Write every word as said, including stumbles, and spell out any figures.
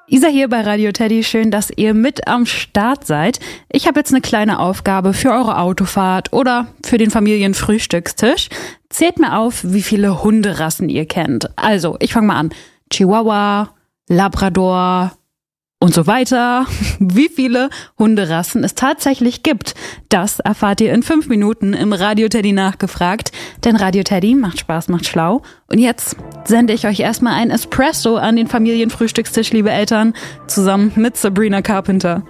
Isa hier bei Radio Teddy, schön, dass ihr mit am Start seid. Ich habe jetzt eine kleine Aufgabe für eure Autofahrt oder für den Familienfrühstückstisch. Zählt mir auf, wie viele Hunderassen ihr kennt. Also, ich fange mal an. Chihuahua, Labrador und so weiter. Wie viele Hunderassen es tatsächlich gibt, das erfahrt ihr in fünf Minuten im Radio Teddy nachgefragt. Denn Radio Teddy macht Spaß, macht schlau. Und jetzt sende ich euch erstmal ein Espresso an den Familienfrühstückstisch, liebe Eltern, zusammen mit Sabrina Carpenter.